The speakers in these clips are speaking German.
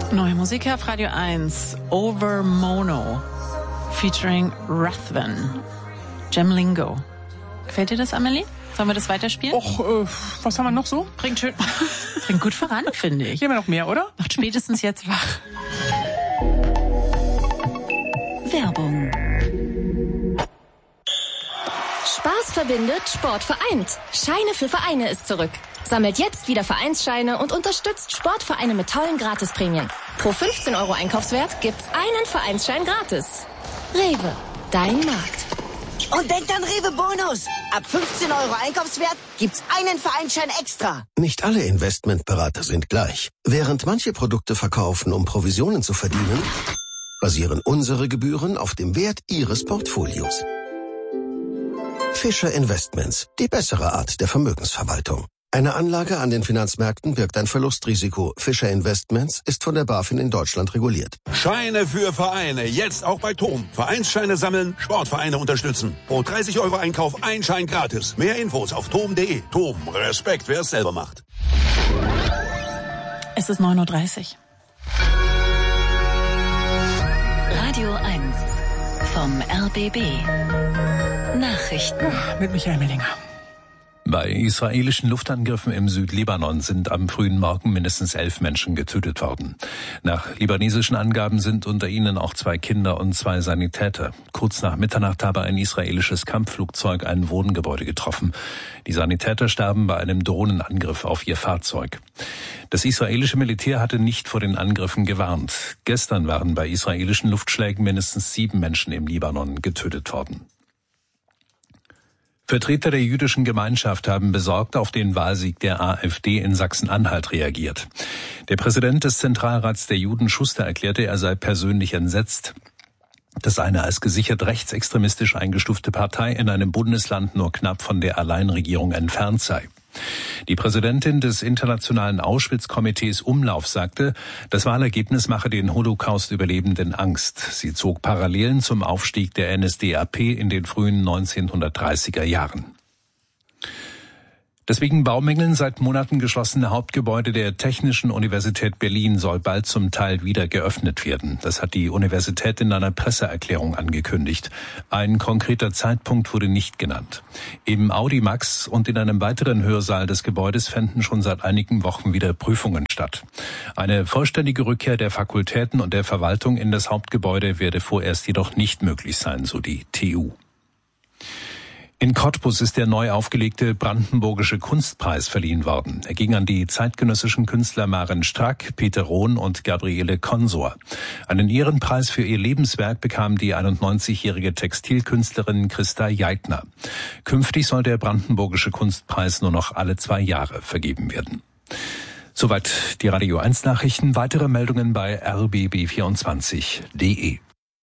Neue Musik hier auf Radio 1. Over Mono. Featuring Rathven. Jamlingo. Gefällt dir das, Amelie? Sollen wir das weiterspielen? Och, was haben wir noch so? Bringt gut voran, finde ich. Hier haben wir noch mehr, oder? Macht spätestens jetzt wach. Werbung. Spaß verbindet, Sport vereint. Scheine für Vereine ist zurück. Sammelt jetzt wieder Vereinsscheine und unterstützt Sportvereine mit tollen Gratisprämien. Pro 15 € Einkaufswert gibt's einen Vereinsschein gratis. Rewe, dein Markt. Und denkt an Rewe Bonus. Ab 15 € Einkaufswert gibt's einen Vereinsschein extra. Nicht alle Investmentberater sind gleich. Während manche Produkte verkaufen, um Provisionen zu verdienen, basieren unsere Gebühren auf dem Wert Ihres Portfolios. Fischer Investments, die bessere Art der Vermögensverwaltung. Eine Anlage an den Finanzmärkten birgt ein Verlustrisiko. Fischer Investments ist von der BaFin in Deutschland reguliert. Scheine für Vereine, jetzt auch bei TOM. Vereinsscheine sammeln, Sportvereine unterstützen. Pro 30 € Einkauf ein Schein gratis. Mehr Infos auf tom.de. TOM, Respekt, wer es selber macht. Es ist 9:30 Uhr. Radio 1 vom RBB. Nachrichten. Mit Michael Mellinger. Bei israelischen Luftangriffen im Südlibanon sind am frühen Morgen mindestens 11 Menschen getötet worden. Nach libanesischen Angaben sind unter ihnen auch 2 Kinder und 2 Sanitäter. Kurz nach Mitternacht habe ein israelisches Kampfflugzeug ein Wohngebäude getroffen. Die Sanitäter starben bei einem Drohnenangriff auf ihr Fahrzeug. Das israelische Militär hatte nicht vor den Angriffen gewarnt. Gestern waren bei israelischen Luftschlägen mindestens 7 Menschen im Libanon getötet worden. Vertreter der jüdischen Gemeinschaft haben besorgt auf den Wahlsieg der AfD in Sachsen-Anhalt reagiert. Der Präsident des Zentralrats der Juden, Schuster, erklärte, er sei persönlich entsetzt, dass eine als gesichert rechtsextremistisch eingestufte Partei in einem Bundesland nur knapp von der Alleinregierung entfernt sei. Die Präsidentin des Internationalen Auschwitz-Komitees Umlauf sagte, das Wahlergebnis mache den Holocaust-Überlebenden Angst. Sie zog Parallelen zum Aufstieg der NSDAP in den frühen 1930er Jahren. Das wegen Baumängeln seit Monaten geschlossene Hauptgebäude der Technischen Universität Berlin soll bald zum Teil wieder geöffnet werden. Das hat die Universität in einer Presseerklärung angekündigt. Ein konkreter Zeitpunkt wurde nicht genannt. Im Audimax und in einem weiteren Hörsaal des Gebäudes fänden schon seit einigen Wochen wieder Prüfungen statt. Eine vollständige Rückkehr der Fakultäten und der Verwaltung in das Hauptgebäude werde vorerst jedoch nicht möglich sein, so die TU. In Cottbus ist der neu aufgelegte Brandenburgische Kunstpreis verliehen worden. Er ging an die zeitgenössischen Künstler Maren Strack, Peter Rohn und Gabriele Consor. Einen Ehrenpreis für ihr Lebenswerk bekam die 91-jährige Textilkünstlerin Christa Jeitner. Künftig soll der Brandenburgische Kunstpreis nur noch alle 2 Jahre vergeben werden. Soweit die Radio 1 Nachrichten. Weitere Meldungen bei rbb24.de.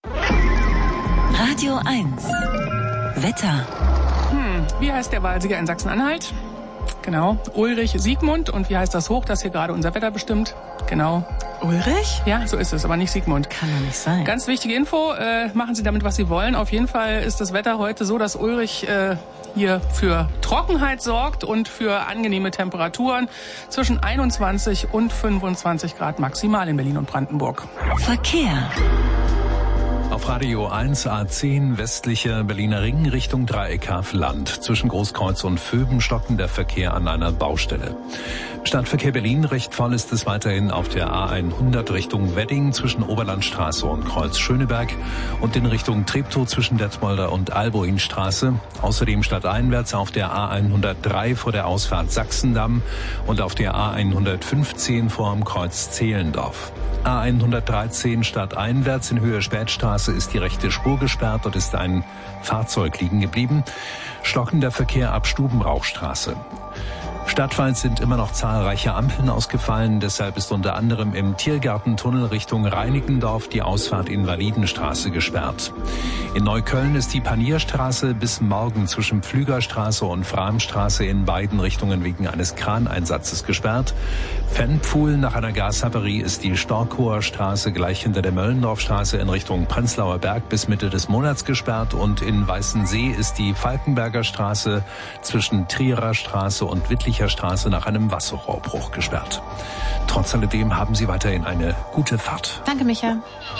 Radio 1. Wetter. Wie heißt der Wahlsieger in Sachsen-Anhalt? Genau, Ulrich Siegmund. Und wie heißt das Hoch, das hier gerade unser Wetter bestimmt? Genau. Ulrich? Ja, so ist es, aber nicht Siegmund. Kann doch nicht sein. Ganz wichtige Info, machen Sie damit, was Sie wollen. Auf jeden Fall ist das Wetter heute so, dass Ulrich hier für Trockenheit sorgt und für angenehme Temperaturen zwischen 21 und 25 Grad maximal in Berlin und Brandenburg. Verkehr. Auf Radio 1 A10 westlicher Berliner Ring Richtung Dreieck Havelland. Zwischen Großkreuz und Vöben stocken der Verkehr an einer Baustelle. Stadtverkehr Berlin, recht voll ist es weiterhin auf der A100 Richtung Wedding zwischen Oberlandstraße und Kreuz Schöneberg und in Richtung Treptow zwischen Detmolder und Alboinstraße. Außerdem stadteinwärts auf der A103 vor der Ausfahrt Sachsendamm und auf der A115 vor dem Kreuz Zehlendorf. A113 stadteinwärts in Höhe Spätstraße ist die rechte Spur gesperrt. Dort ist ein Fahrzeug liegen geblieben. Stockender Verkehr ab Stubenrauchstraße. Stadtweit sind immer noch zahlreiche Ampeln ausgefallen. Deshalb ist unter anderem im Tiergartentunnel Richtung Reinickendorf die Ausfahrt Invalidenstraße gesperrt. In Neukölln ist die Panierstraße bis morgen zwischen Pflügerstraße und Framstraße in beiden Richtungen wegen eines Kraneinsatzes gesperrt. Fennpfuhl nach einer Gashaverie ist die Storkower Straße gleich hinter der Möllendorfstraße in Richtung Prenzlauer Berg bis Mitte des Monats gesperrt. Und in Weißensee ist die Falkenberger Straße zwischen Trierer Straße und Wittlich Westlicher Straße nach einem Wasserrohrbruch gesperrt. Trotz alledem haben Sie weiterhin eine gute Fahrt. Danke, Micha.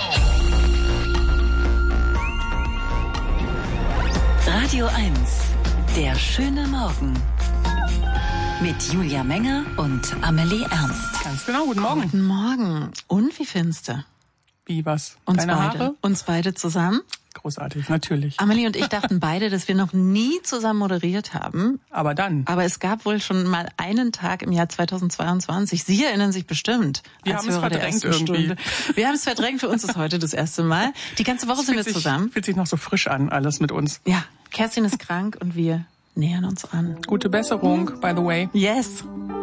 Radio 1, der schöne Morgen. Mit Julia Menger und Amelie Ernst. Ganz genau, guten Morgen. Guten Morgen. Und wie findest du? Wie, was? Uns Deine beide. Haare? Uns beide zusammen? Großartig, natürlich. Amelie und ich dachten beide, dass wir noch nie zusammen moderiert haben. Aber dann. Aber es gab wohl schon mal einen Tag im Jahr 2022. Sie erinnern sich bestimmt. Wir haben es verdrängt irgendwie. Wir haben es verdrängt. Für uns ist heute das erste Mal. Die ganze Woche sind wir zusammen. Fühlt sich noch so frisch an, alles mit uns. Ja, Kerstin ist krank und wir nähern uns an. Gute Besserung, by the way. Yes.